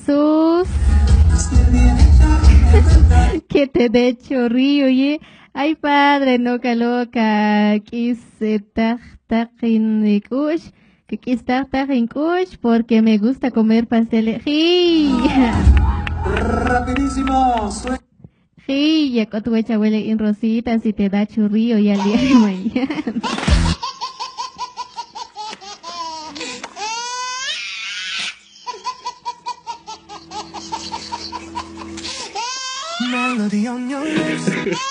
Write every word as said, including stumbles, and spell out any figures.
Sus. Que te dé chorrillo, oye. Ay, padre, noca loca. Quise tajtajin de kush. Que quise tajtajin kush porque me gusta comer pasteles. ¡Sí! Rapidísimo. Sí, ya con tu hecha huele en rosita si te da chorrillo y al día de mañana. Melody on your lips.